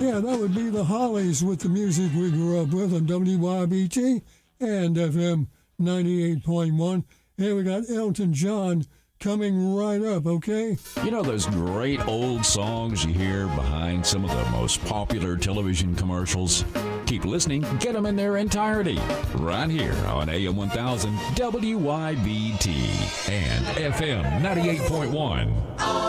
Yeah, that would be the Hollies with the music we grew up with on WYBT and FM 98.1. Here we got Elton John coming right up, okay? You know those great old songs you hear behind some of the most popular television commercials? Keep listening, get them in their entirety, right here on AM 1000 WYBT and FM 98.1.